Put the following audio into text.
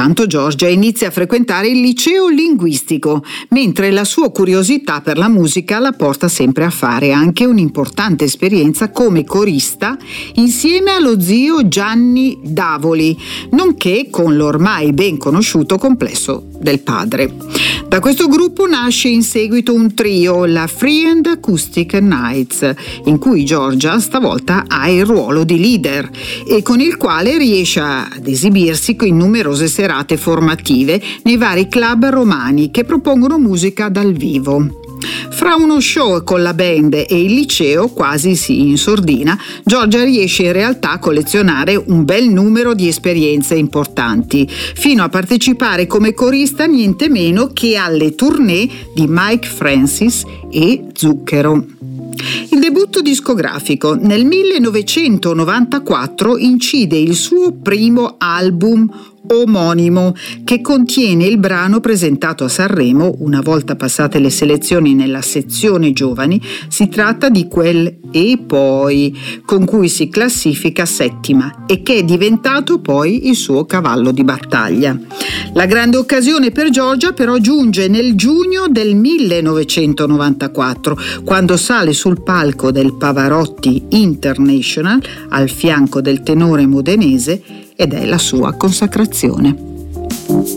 Intanto Giorgia inizia a frequentare il liceo linguistico, mentre la sua curiosità per la musica la porta sempre a fare anche un'importante esperienza come corista insieme allo zio Gianni Davoli, nonché con l'ormai ben conosciuto complesso del padre. Da questo gruppo nasce in seguito un trio, la Free and Acoustic Nights, in cui Giorgia stavolta ha il ruolo di leader e con il quale riesce ad esibirsi in numerose serate formative nei vari club romani che propongono musica dal vivo. Fra uno show con la band e il liceo, quasi sì in sordina, Giorgia riesce in realtà a collezionare un bel numero di esperienze importanti, fino a partecipare come corista niente meno che alle tournée di Mike Francis e Zucchero. Il debutto discografico: nel 1994 incide il suo primo album omonimo, che contiene il brano presentato a Sanremo una volta passate le selezioni nella sezione giovani. Si tratta di quel E poi, con cui si classifica settima e che è diventato poi il suo cavallo di battaglia. La grande occasione per Giorgia però giunge nel giugno del 1994, quando sale sul palco del Pavarotti International al fianco del tenore modenese, ed è la sua consacrazione.